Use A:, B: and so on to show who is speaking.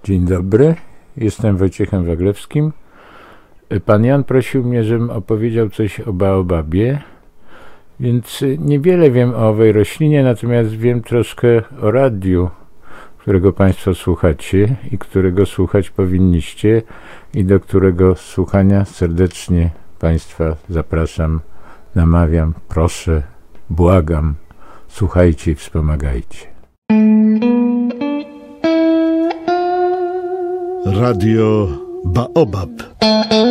A: Dzień dobry, jestem Wojciechem Waglewskim. Pan Jan prosił mnie, żebym opowiedział coś o baobabie, więc niewiele wiem o owej roślinie, natomiast wiem troszkę o radiu, którego Państwo słuchacie i którego słuchać powinniście i do którego słuchania serdecznie Państwa zapraszam, namawiam, proszę, błagam, słuchajcie i wspomagajcie.
B: Radio Baobab.